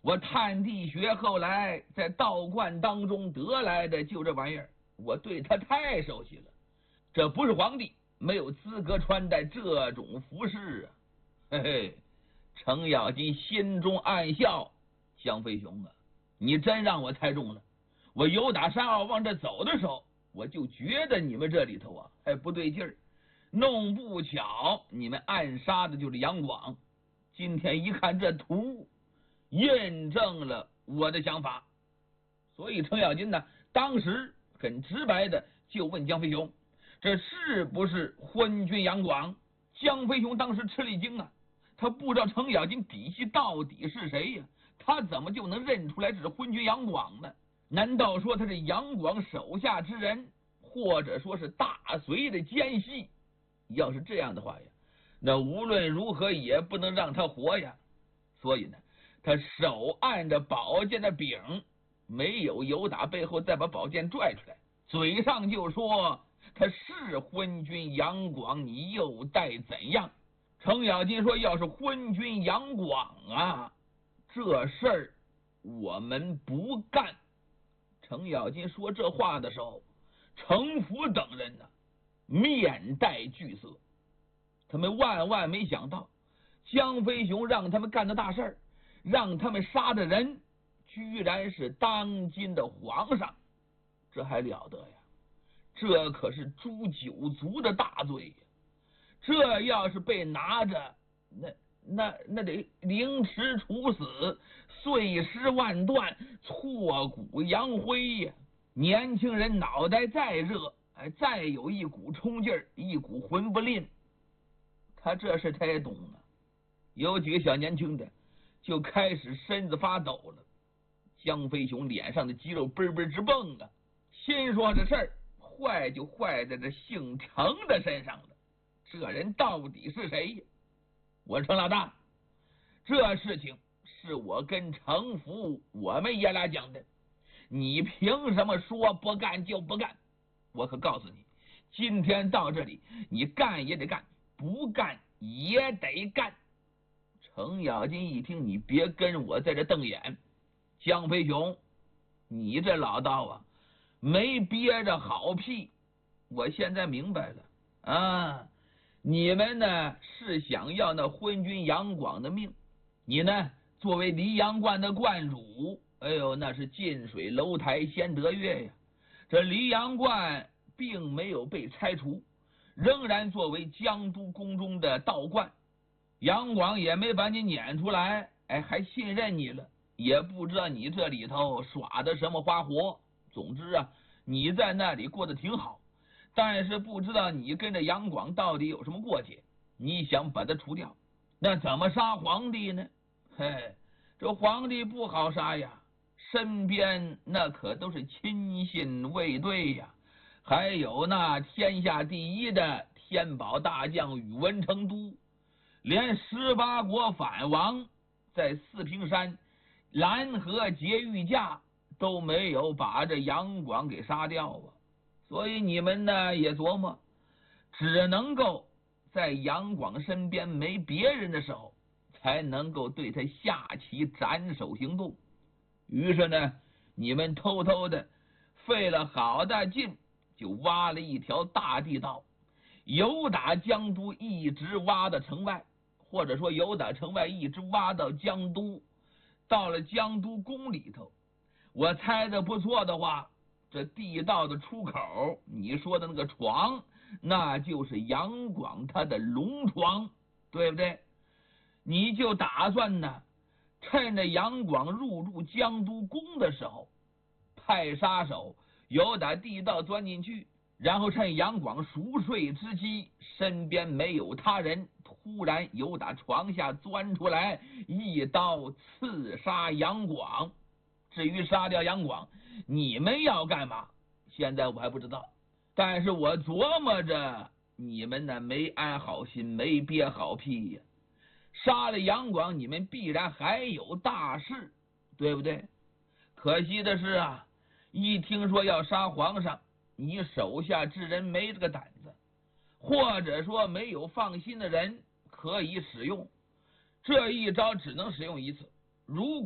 我探地穴后来在道观当中得来的就这玩意儿，我对他太熟悉了。这不是皇帝，没有资格穿戴这种服饰啊！嘿嘿，程咬金心中暗笑：江飞雄啊，你真让我猜中了。我由打山坳往这走的时候，我就觉得你们这里头啊还不对劲儿，弄不巧你们暗杀的就是杨广。今天一看这图，验证了我的想法，所以程咬金呢，当时很直白的就问江飞雄：这是不是昏君杨广？江飞雄当时吃了一惊啊，他不知道程咬金底细到底是谁呀，他怎么就能认出来这是昏君杨广呢？难道说他是杨广手下之人，或者说是大隋的奸细？要是这样的话呀，那无论如何也不能让他活呀。所以呢，他手按着宝剑的柄，没有由打背后再把宝剑拽出来，嘴上就说他是昏君杨广，你又待怎样？程咬金说：要是昏君杨广啊，这事儿我们不干。程咬金说这话的时候，程福等人呢面带惧色，他们万万没想到江飞雄让他们干的大事儿，让他们杀的人居然是当今的皇上，这还了得呀？这可是诛九族的大罪呀！这要是被拿着，那得凌迟处死，碎尸万段，挫骨扬灰呀！年轻人脑袋再热，再有一股冲劲儿，一股魂不吝，他这事他也懂了。有几个小年轻的就开始身子发抖了。江飞雄脸上的肌肉嘣嘣直蹦啊，心说这事儿坏就坏在这姓程的身上了。这人到底是谁呀？我说程老大，这事情是我跟程福我们爷俩讲的，你凭什么说不干就不干？我可告诉你，今天到这里，你干也得干，不干也得干。程咬金一听，你别跟我在这瞪眼，江飞雄，你这老道啊，没憋着好屁。我现在明白了啊，你们呢是想要那昏君杨广的命，你呢作为黎阳观的观主，哎呦，那是近水楼台先得月呀。这黎阳观并没有被拆除，仍然作为江都宫中的道观。杨广也没把你撵出来，还信任你了，也不知道你这里头耍的什么花活。总之啊，你在那里过得挺好，但是不知道你跟着杨广到底有什么过节，你想把他除掉，那怎么杀皇帝呢？嘿，这皇帝不好杀呀，身边那可都是亲信卫队呀，还有那天下第一的天宝大将宇文成都，连18国反王在四平山拦河劫御驾都没有把这杨广给杀掉啊！所以你们呢也琢磨，只能够在杨广身边没别人的时候，才能够对他下起斩首行动。于是呢，你们偷偷的费了好大劲，就挖了一条大地道，由打江都一直挖到城外，或者说由打城外一直挖到江都，到了江都宫里头。我猜的不错的话，这地道的出口，你说的那个床，那就是杨广他的龙床，对不对？你就打算呢，趁着杨广入住江都宫的时候，派杀手由打地道钻进去，然后趁杨广熟睡之机，身边没有他人，突然由打床下钻出来，一刀刺杀杨广。至于杀掉杨广，你们要干嘛？现在我还不知道，但是我琢磨着你们呢没安好心，没憋好屁呀。杀了杨广，你们必然还有大事，对不对？可惜的是啊，一听说要杀皇上，你手下之人没这个胆子，或者说没有放心的人可以使用，这一招只能使用一次。如